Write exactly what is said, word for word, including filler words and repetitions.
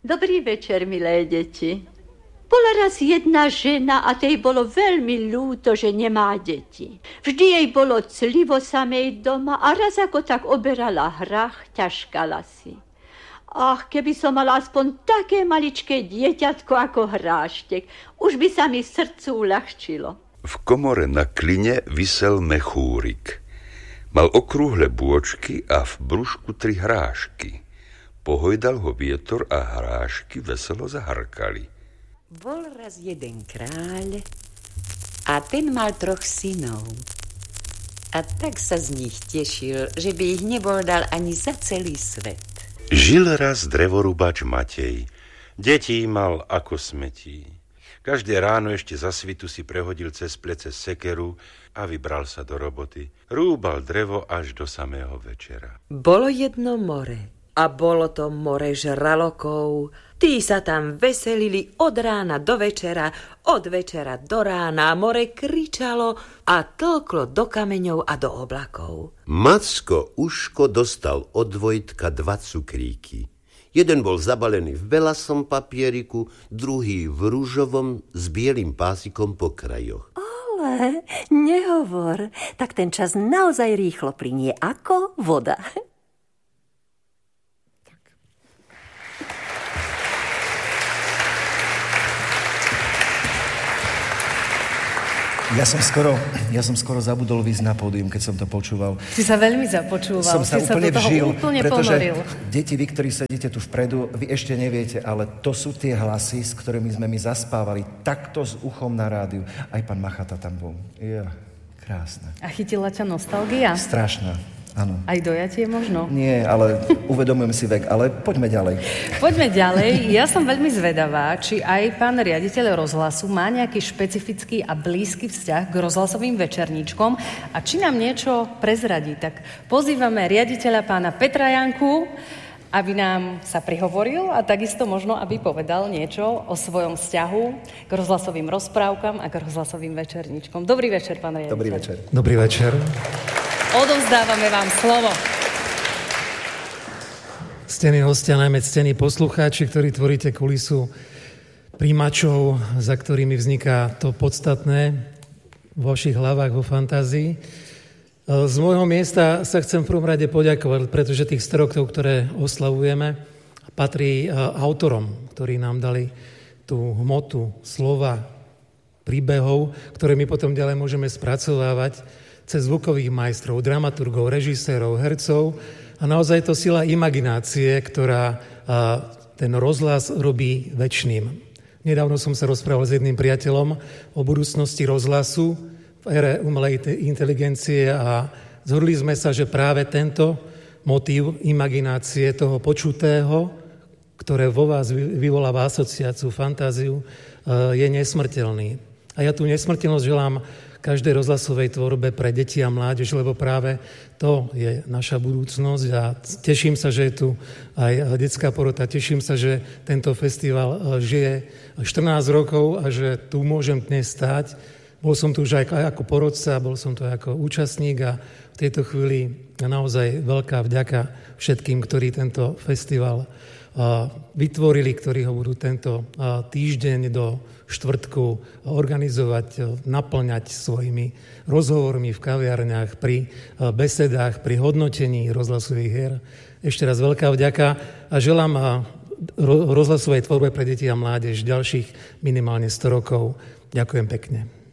Dobrý večer, milé deti. Bola raz jedna žena a tej bolo veľmi ľúto, že nemá deti. Vždy jej bolo clivo samej doma a raz ako tak oberala hrach, ťažkala si. Ach, keby som mala aspoň také maličké dieťatko ako Hráštek, už by sa mi srdcu uľahčilo. V komore na kline visel mechúrik. Mal okrúhle bôčky a v brúšku tri hrášky. Pohojdal ho vietor a hrášky veselo zaharkali. Bol raz jeden kráľ a ten mal troch synov. A tak sa z nich tešil, že by ich nebol dal ani za celý svet. Žil raz drevorúbač Matej. Detí mal ako smetí. Každé ráno ešte za svitu si prehodil cez plece sekeru a vybral sa do roboty. Rúbal drevo až do samého večera. Bolo jedno more a bolo to more žralokov. Tí sa tam veselili od rána do večera, od večera do rána. More kričalo a tlklo do kameňov a do oblakov. Macko Uško dostal od Vojtka dva cukríky. Jeden bol zabalený v belasom papieriku, druhý v rúžovom s bielým pásikom po krajoch. Ale nehovor, tak ten čas naozaj rýchlo plynie ako voda. Ja som skoro, ja som skoro zabudol výsť na pódium, keď som to počúval. Si sa veľmi započúval. Som sa si úplne sa do toho vžil, úplne pretože ponoril. Deti, vy, ktorí sedíte tu vpredu, vy ešte neviete, ale to sú tie hlasy, s ktorými sme my zaspávali takto s uchom na rádiu. Aj pán Machata tam bol. Ja, krásne. A chytila ťa nostalgia? Strašná. Áno. Aj dojatie možno? Nie, ale uvedomujem si vek, ale poďme ďalej. Poďme ďalej. Ja som veľmi zvedavá, či aj pán riaditeľ rozhlasu má nejaký špecifický a blízky vzťah k rozhlasovým večerníčkom a či nám niečo prezradí. Tak pozývame riaditeľa pána Petra Janku, aby nám sa prihovoril a takisto možno, aby povedal niečo o svojom vzťahu k rozhlasovým rozprávkam a k rozhlasovým večerníčkom. Dobrý večer, pán riaditeľ. Dobrý večer. Dobrý večer. Odovzdávame vám slovo. Ctení hostia, najmä ctení poslucháči, ktorí tvoríte kulisu príjimačov, za ktorými vzniká to podstatné vo vašich hlavách, vo fantázii. Z môjho miesta sa chcem v prvom rade poďakovať, pretože tých sto rokov, ktoré oslavujeme, patrí autorom, ktorí nám dali tú hmotu slova, príbehov, ktoré my potom ďalej môžeme spracovávať cez zvukových majstrov, dramaturgov, režisérov, hercov a naozaj to sila imaginácie, ktorá ten rozhlas robí večným. Nedávno som sa rozprával s jedným priateľom o budúcnosti rozhlasu v ére umelej inteligencie a zhodli sme sa, že práve tento motív imaginácie toho počutého, ktoré vo vás vyvoláva asociáciu, fantáziu, je nesmrteľný. A ja tú nesmrteľnosť želám každej rozhlasovej tvorbe pre deti a mládež, lebo práve to je naša budúcnosť a teším sa, že je tu aj detská porota, teším sa, že tento festival žije štrnásť rokov a že tu môžem dnes stáť. Bol som tu už aj ako porodca, bol som tu aj ako účastník a v tejto chvíli naozaj veľká vďaka všetkým, ktorí tento festival vytvorili, ktorí ho budú tento týždeň do štvrtku organizovať, naplňať svojimi rozhovormi v kaviarniach, pri besedách, pri hodnotení rozhlasových hier. Ešte raz veľká vďaka a želám rozhlasovej tvorbe pre deti a mládež ďalších minimálne sto rokov. Ďakujem pekne.